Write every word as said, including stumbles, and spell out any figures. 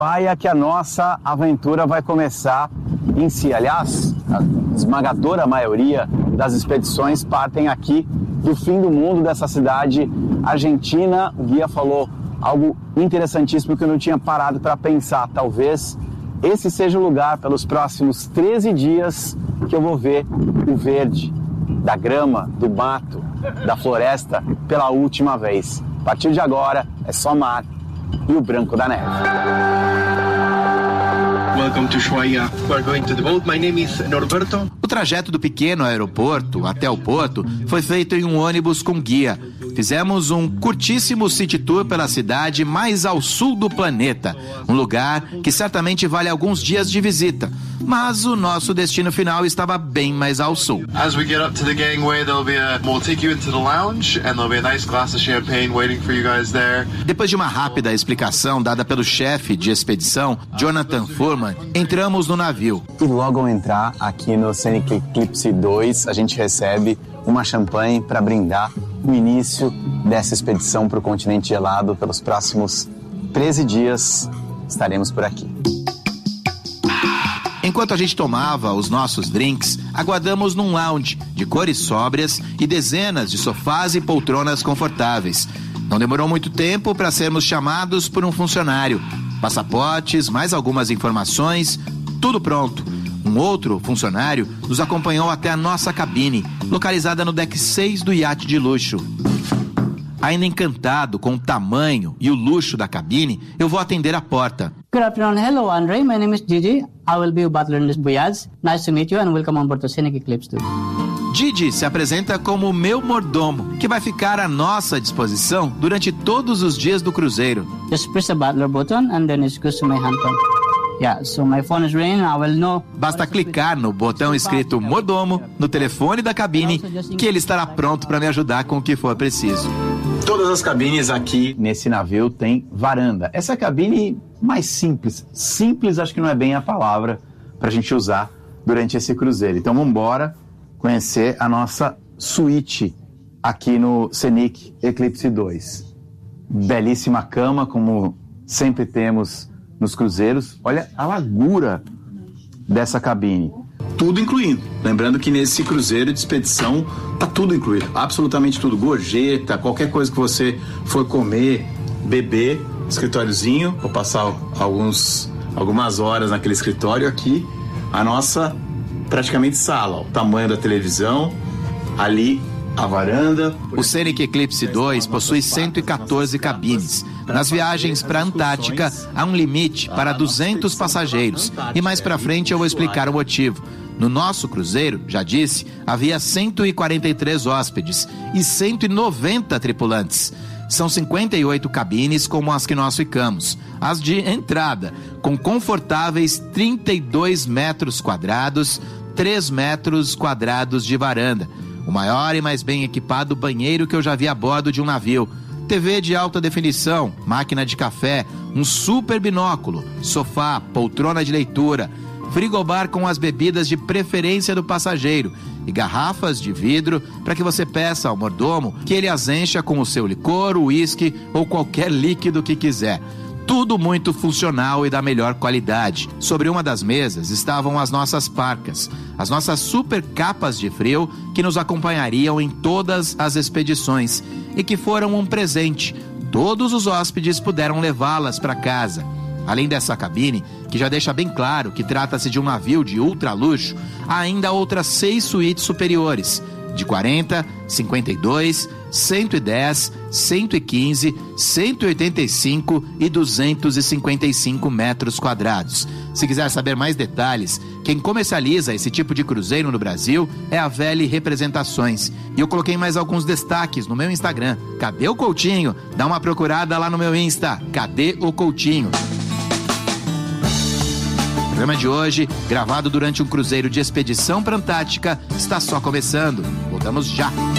Paia que a nossa aventura vai começar em si. Aliás, a esmagadora maioria das expedições partem aqui do fim do mundo, dessa cidade argentina. O guia falou algo interessantíssimo que eu não tinha parado para pensar. Talvez esse seja o lugar, pelos próximos treze dias, que eu vou ver o verde da grama, do mato, da floresta pela última vez. A partir de agora é só mar e o branco da neve. Welcome to Ushuaia. We're going to the boat. My name is Norberto. O trajeto do pequeno aeroporto até o porto foi feito em um ônibus com guia. Fizemos um curtíssimo city tour pela cidade mais ao sul do planeta. Um lugar que certamente vale alguns dias de visita. Mas o nosso destino final estava bem mais ao sul. As we get up to the gangway, there'll be a we'll take you into the lounge and there'll be a nice glass of champagne waiting for you guys there. Depois de uma rápida explicação dada pelo chefe de expedição, Jonathan Furman, entramos no navio. E logo ao entrar aqui no Scenic Eclipse dois, a gente recebe uma champanhe para brindar o início dessa expedição para o continente gelado. Pelos próximos treze dias estaremos por aqui. Enquanto a gente tomava os nossos drinks, aguardamos num lounge de cores sóbrias e dezenas de sofás e poltronas confortáveis. Não demorou muito tempo para sermos chamados por um funcionário. Passaportes, mais algumas informações, tudo pronto. Um outro funcionário nos acompanhou até a nossa cabine, localizada no deck seis do iate de luxo. Ainda encantado com o tamanho e o luxo da cabine, eu vou atender a porta. Good afternoon. Hello, Andre. My name is Gigi. I will be your butler in this voyage. Nice to meet you and welcome on board the Scenic Eclipse two. Didi se apresenta como o meu mordomo, que vai ficar à nossa disposição durante todos os dias do cruzeiro. Just press the butler button and then it goes to my hand phone. Yeah, so my phone is ringing. I will know. Basta clicar no botão escrito mordomo no telefone da cabine que ele estará pronto para me ajudar com o que for preciso. Todas as cabines aqui nesse navio têm varanda. Essa cabine mais simples. Simples acho que não é bem a palavra para a gente usar durante esse cruzeiro. Então vamos embora conhecer a nossa suíte aqui no Scenic Eclipse dois. Belíssima cama, como sempre temos nos cruzeiros. Olha a largura dessa cabine. Tudo incluindo. Lembrando que nesse cruzeiro de expedição tá tudo incluído, absolutamente tudo. Gorjeta, qualquer coisa que você for comer, beber, escritóriozinho, vou passar alguns, algumas horas naquele escritório aqui, a nossa praticamente sala, ó, o tamanho da televisão, ali a varanda. O Scenic Eclipse dois possui cento e quatorze cabines. Nas viagens para a Antártica, há um limite para duzentos passageiros. E mais para frente eu vou explicar o motivo. No nosso cruzeiro, já disse, havia cento e quarenta e três hóspedes e cento e noventa tripulantes. São cinquenta e oito cabines como as que nós ficamos. As de entrada, com confortáveis trinta e dois metros quadrados, três metros quadrados de varanda. O maior e mais bem equipado banheiro que eu já vi a bordo de um navio. T V de alta definição, máquina de café, um super binóculo, sofá, poltrona de leitura, frigobar com as bebidas de preferência do passageiro e garrafas de vidro para que você peça ao mordomo que ele as encha com o seu licor, uísque ou qualquer líquido que quiser. Tudo muito funcional e da melhor qualidade. Sobre uma das mesas estavam as nossas parcas, as nossas super capas de frio que nos acompanhariam em todas as expedições e que foram um presente. Todos os hóspedes puderam levá-las para casa. Além dessa cabine, que já deixa bem claro que trata-se de um navio de ultra luxo, há ainda outras seis suítes superiores, de quarenta, cinquenta e dois, cento e dez, cento e quinze, cento e oitenta e cinco e duzentos e cinquenta e cinco metros quadrados. Se quiser saber mais detalhes, quem comercializa esse tipo de cruzeiro no Brasil é a Vele Representações. E eu coloquei mais alguns destaques no meu Instagram. Cadê o Coutinho? Dá uma procurada lá no meu Insta. Cadê o Coutinho? O programa de hoje, gravado durante um cruzeiro de expedição para a Antártica, está só começando. Voltamos já!